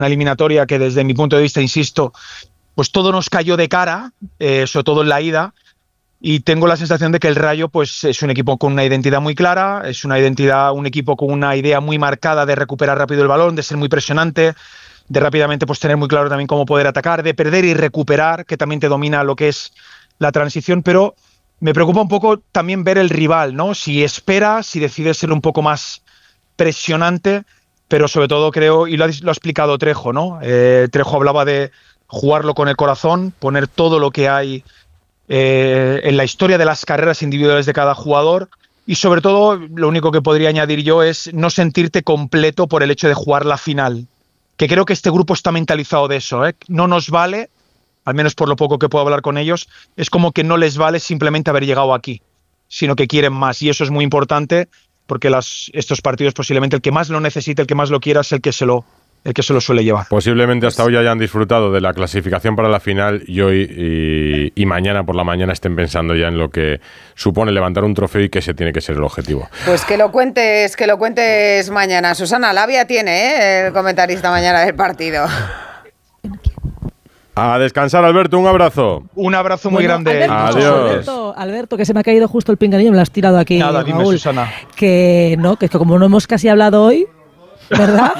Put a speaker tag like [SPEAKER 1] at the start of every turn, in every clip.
[SPEAKER 1] una eliminatoria que desde mi punto de vista, insisto, pues todo nos cayó de cara, sobre todo en la ida, y tengo la sensación de que el Rayo pues es un equipo con una identidad muy clara, es un equipo con una idea muy marcada de recuperar rápido el balón, de ser muy presionante, de rápidamente pues tener muy claro también cómo poder atacar, de perder y recuperar, que también te domina lo que es la transición, pero me preocupa un poco también ver el rival, ¿no? Si espera, si decide ser un poco más presionante, pero sobre todo creo, y lo ha explicado Trejo, ¿no? Trejo hablaba de jugarlo con el corazón, poner todo lo que hay en la historia de las carreras individuales de cada jugador, y sobre todo lo único que podría añadir yo es no sentirte completo por el hecho de jugar la final, que creo que este grupo está mentalizado de eso, ¿eh? No nos vale, al menos por lo poco que puedo hablar con ellos, es como que no les vale simplemente haber llegado aquí, sino que quieren más, y eso es muy importante, porque estos partidos posiblemente el que más lo necesite, el que más lo quiera, es el que se lo suele llevar.
[SPEAKER 2] Posiblemente hasta hoy hayan disfrutado de la clasificación para la final y hoy y mañana por la mañana estén pensando ya en lo que supone levantar un trofeo y que ese tiene que ser el objetivo.
[SPEAKER 3] Pues que lo cuentes mañana. Susana Labia tiene, el comentarista mañana del partido.
[SPEAKER 2] A descansar, Alberto, un abrazo.
[SPEAKER 1] Un abrazo muy grande.
[SPEAKER 2] Adiós.
[SPEAKER 4] Alberto, que se me ha caído justo el pinganillo, me lo has tirado aquí.
[SPEAKER 1] Nada, dime,
[SPEAKER 4] Raúl,
[SPEAKER 1] Susana.
[SPEAKER 4] Que como no hemos casi hablado hoy, ¿verdad?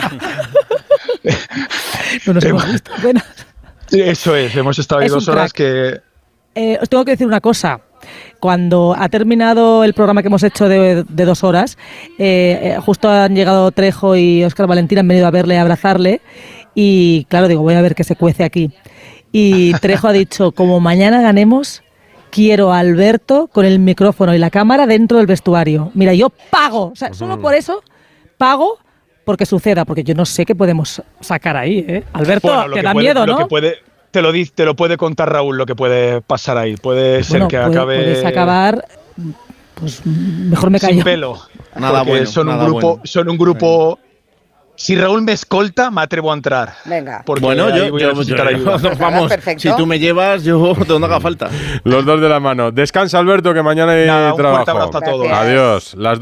[SPEAKER 4] No nos hemos visto apenas.
[SPEAKER 1] Eso es, hemos estado ahí 2 horas que...
[SPEAKER 4] Os tengo que decir una cosa. Cuando ha terminado el programa que hemos hecho de 2 horas, justo han llegado Trejo y Óscar Valentín, han venido a verle, a abrazarle, y claro, digo, voy a ver qué se cuece aquí. Y Trejo ha dicho, como mañana ganemos, quiero a Alberto con el micrófono y la cámara dentro del vestuario. Mira, yo pago, o sea, solo por eso pago porque suceda, porque yo no sé qué podemos sacar ahí, ¿eh? Alberto, bueno, te da miedo, ¿no?
[SPEAKER 1] Te lo puede contar Raúl lo que puede pasar ahí. Puede ser que acabe...
[SPEAKER 4] Puedes acabar, pues mejor me callo.
[SPEAKER 1] Sin pelo.
[SPEAKER 5] Nada bueno.
[SPEAKER 1] Son un grupo... Si Raúl me escolta, me atrevo a entrar.
[SPEAKER 3] Venga.
[SPEAKER 5] Bueno, nos vamos.
[SPEAKER 3] Perfecto.
[SPEAKER 5] Si tú me llevas, yo donde haga falta.
[SPEAKER 2] Los dos de la mano. Descansa, Alberto, que mañana hay trabajo.
[SPEAKER 1] Un fuerte abrazo a todos.
[SPEAKER 2] Adiós. Las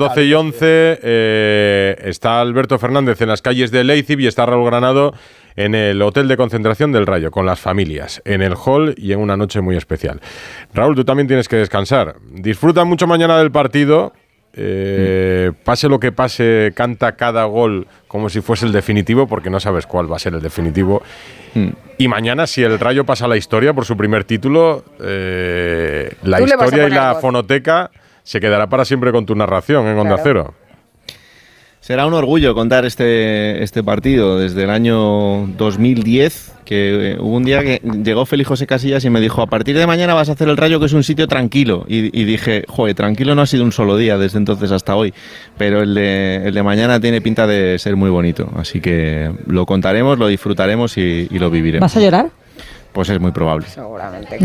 [SPEAKER 2] 12:11 está Alberto Fernández en las calles de Leipzig y está Raúl Granado en el hotel de concentración del Rayo, con las familias, en el hall y en una noche muy especial. Raúl, tú también tienes que descansar. Disfruta mucho mañana del partido. Pase lo que pase, canta cada gol como si fuese el definitivo, porque no sabes cuál va a ser el definitivo. Y mañana, si el Rayo pasa a la historia por su primer título, la historia y la fonoteca se quedará para siempre con tu narración en Onda Cero.
[SPEAKER 5] Será un orgullo contar este partido desde el año 2010, que hubo un día que llegó Félix José Casillas y me dijo, a partir de mañana vas a hacer el Rayo, que es un sitio tranquilo. Y dije, joder, tranquilo no ha sido un solo día desde entonces hasta hoy, pero el de mañana tiene pinta de ser muy bonito. Así que lo contaremos, lo disfrutaremos y lo viviremos.
[SPEAKER 4] ¿Vas a llorar?
[SPEAKER 5] Pues es muy probable.
[SPEAKER 3] Seguramente.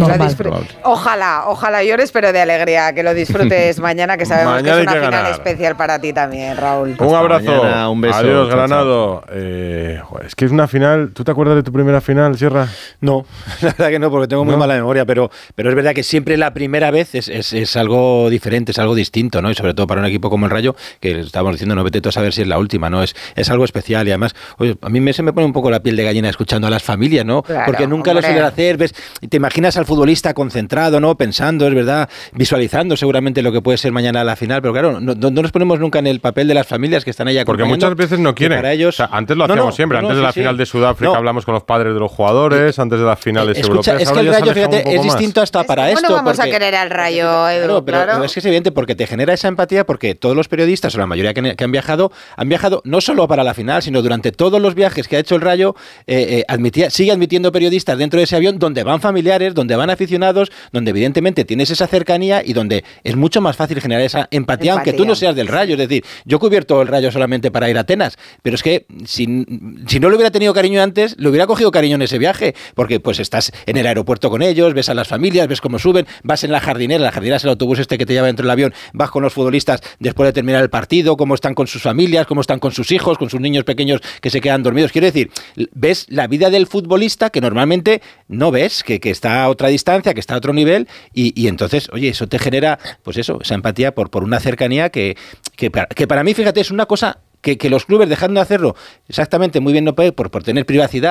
[SPEAKER 3] Ojalá llores, pero de alegría. Que lo disfrutes mañana, que sabemos que es una final especial para ti también, Raúl.
[SPEAKER 2] Un abrazo.
[SPEAKER 5] Mañana, un beso.
[SPEAKER 2] Adiós, Granado. Es que es una final. ¿Tú te acuerdas de tu primera final, Sierra?
[SPEAKER 6] No, la verdad que no, porque tengo muy mala memoria, pero es verdad que siempre la primera vez es algo diferente, es algo distinto, ¿no? Y sobre todo para un equipo como el Rayo, que estábamos diciendo, no vete tú a saber si es la última, ¿no? Es algo especial y además, oye, a mí se me pone un poco la piel de gallina escuchando a las familias, ¿no? Claro, porque nunca lo suelen hacer, ves, te imaginas al futbolista concentrado, ¿no? Pensando, es verdad, visualizando seguramente lo que puede ser mañana la final, pero claro, no nos ponemos nunca en el papel de las familias que están ahí acompañando.
[SPEAKER 2] Porque muchas veces no quieren.
[SPEAKER 6] Para ellos,
[SPEAKER 2] o sea, antes lo hacíamos siempre, antes de la final de Sudáfrica hablamos con los padres de los jugadores, antes de las finales europeas.
[SPEAKER 6] Es que el Rayo, fíjate, es distinto hasta para esto.
[SPEAKER 3] No vamos a querer al Rayo, Edu,
[SPEAKER 6] pero es que es evidente, porque te genera esa empatía, porque todos los periodistas, o la mayoría que han viajado no solo para la final, sino durante todos los viajes que ha hecho el Rayo, sigue admitiendo periodistas dentro de ese avión, donde van familiares, donde van aficionados, donde evidentemente tienes esa cercanía y donde es mucho más fácil generar esa empatía, aunque tú no seas del Rayo. Es decir, yo he cubierto el Rayo solamente para ir a Atenas, pero es que si no le hubiera tenido cariño antes, le hubiera cogido cariño en ese viaje, porque pues estás en el aeropuerto con ellos, ves a las familias, ves cómo suben, vas en la jardinera es el autobús este que te lleva dentro del avión, vas con los futbolistas después de terminar el partido, cómo están con sus familias, cómo están con sus hijos, con sus niños pequeños que se quedan dormidos. Quiero decir, ves la vida del futbolista que normalmente no ves, que está a otra distancia, que está a otro nivel, y entonces, oye, eso te genera, pues eso, esa empatía por una cercanía que para mí, fíjate, es una cosa que los clubes dejaron de hacerlo exactamente muy bien, no por tener privacidad,